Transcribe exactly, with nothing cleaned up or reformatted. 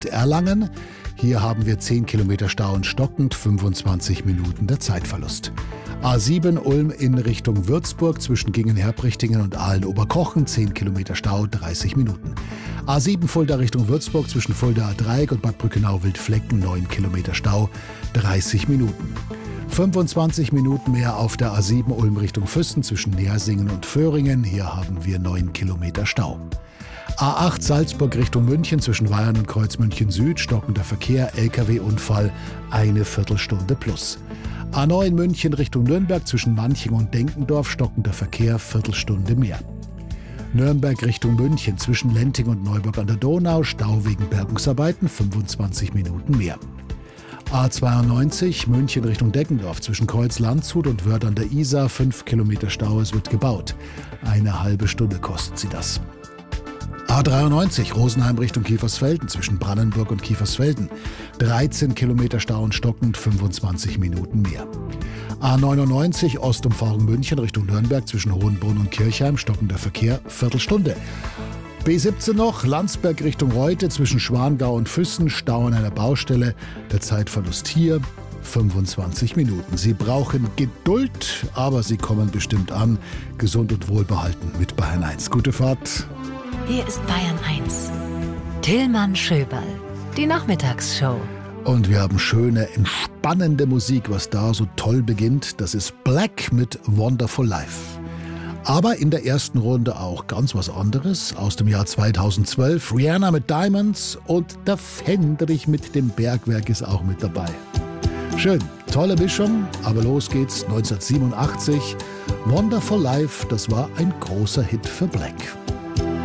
Erlangen. Hier haben wir zehn Kilometer Stau und stockend, fünfundzwanzig Minuten der Zeitverlust. A sieben Ulm in Richtung Würzburg zwischen Gingen-Herbrichtingen und Aalen-Oberkochen, zehn Kilometer Stau, dreißig Minuten. A sieben Fulda Richtung Würzburg zwischen Fulda-Dreieck und Bad Brückenau-Wildflecken, neun Kilometer Stau, dreißig Minuten. fünfundzwanzig Minuten mehr auf der A sieben Ulm Richtung Füssen zwischen Nersingen und Föhringen, hier haben wir neun Kilometer Stau. A acht Salzburg Richtung München zwischen Weyern und Kreuz München Süd, stockender Verkehr, L K W-Unfall, eine Viertelstunde plus. A neun München Richtung Nürnberg zwischen Manching und Denkendorf, stockender Verkehr, Viertelstunde mehr. Nürnberg Richtung München zwischen Lenting und Neuburg an der Donau, Stau wegen Bergungsarbeiten, fünfundzwanzig Minuten mehr. A zweiundneunzig München Richtung Deggendorf zwischen Kreuz-Landshut und Wörth an der Isar, fünf Kilometer Stau, es wird gebaut. Eine halbe Stunde kostet sie das. A dreiundneunzig Rosenheim Richtung Kiefersfelden zwischen Brannenburg und Kiefersfelden. dreizehn Kilometer Stau und stockend, fünfundzwanzig Minuten mehr. A neunundneunzig Ostumfahrung München Richtung Nürnberg zwischen Hohenbrunn und Kirchheim, stockender Verkehr, Viertelstunde. B siebzehn noch, Landsberg Richtung Reute zwischen Schwangau und Füssen, Stau an einer Baustelle. Der Zeitverlust hier, fünfundzwanzig Minuten. Sie brauchen Geduld, aber Sie kommen bestimmt an. Gesund und wohlbehalten mit Bayern eins. Gute Fahrt. Hier ist Bayern eins. Tillmann Schöberl, die Nachmittagsshow. Und wir haben schöne, entspannende Musik, was da so toll beginnt. Das ist Black mit Wonderful Life. Aber in der ersten Runde auch ganz was anderes aus dem Jahr zweitausendzwölf. Rihanna mit Diamonds und der Fendrich mit dem Bergwerk ist auch mit dabei. Schön, tolle Mischung, aber los geht's neunzehnhundertsiebenundachtzig. Wonderful Life, das war ein großer Hit für Black.